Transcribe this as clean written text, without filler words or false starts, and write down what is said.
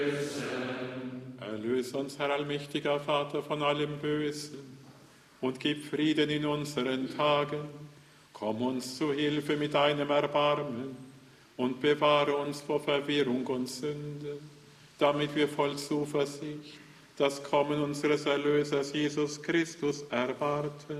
Erlöse uns, Herr allmächtiger Vater, von allem Bösen und gib Frieden in unseren Tagen. Komm uns zu Hilfe mit deinem Erbarmen und bewahre uns vor Verwirrung und Sünde, damit wir voll Zuversicht das Kommen unseres Erlösers Jesus Christus erwarten.